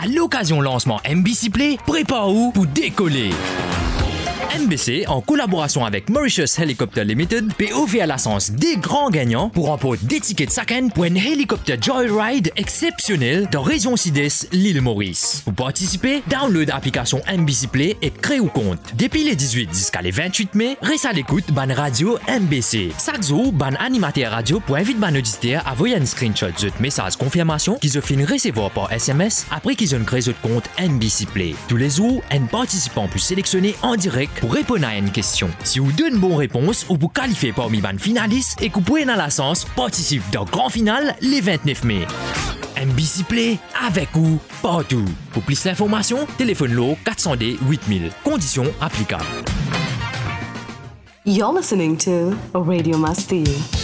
À l'occasion lancement MBC Play, prépare-vous pour décoller. MBC, en collaboration avec Mauritius Helicopter Limited, peut offrir la chance des grands gagnants pour remporter des tickets de chacun pour un hélicoptère Joyride exceptionnel dans région Sud-Est, l'île Maurice. Pour participer, download l'application MBC Play et créez un compte. Depuis les 18 jusqu'à les 28 mai, reste à l'écoute ban radio MBC. Chaque jour, ban animateur radio pour inviter ban auditeur à envoyer un screenshot de message confirmation qu'ils ont fini recevoir par SMS après qu'ils ont créé votre compte MBC Play. Tous les jours, un participant peut sélectionner en direct pour répondre à une question. Si vous donnez une bonne réponse ou vous qualifiez parmi les finalistes et que vous pouvez dans la chance participer dans le grand final les 29 mai. MBC Play avec vous partout. Pour plus d'informations, téléphone-le 400D 8000. Conditions applicables. You're listening to Radio Masti.